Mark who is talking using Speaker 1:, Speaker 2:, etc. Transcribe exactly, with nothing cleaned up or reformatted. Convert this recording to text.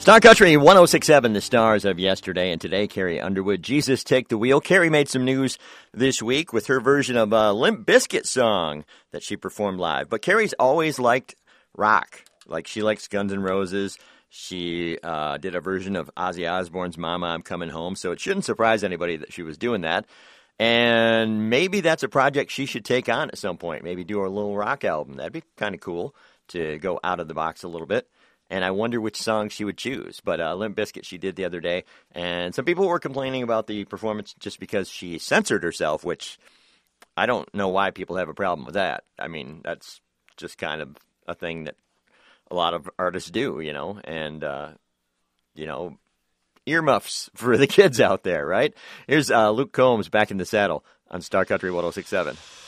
Speaker 1: Star Country one oh six point seven, the stars of yesterday and today. Carrie Underwood, Jesus Take the Wheel. Carrie made some news this week with her version of a Limp Bizkit song that she performed live. But Carrie's always liked rock. Like, she likes Guns N' Roses. She uh, did a version of Ozzy Osbourne's Mama, I'm Coming Home. So it shouldn't surprise anybody that she was doing that. And maybe that's a project she should take on at some point. Maybe do a little rock album. That'd be kind of cool to go out of the box a little bit. And I wonder which song she would choose. But uh, Limp Bizkit she did the other day. And some people were complaining about the performance just because she censored herself, which I don't know why people have a problem with that. I mean, that's just kind of a thing that a lot of artists do, you know. And, uh, you know, earmuffs for the kids out there, right? Here's uh, Luke Combs back in the saddle on Star Country one oh six point seven.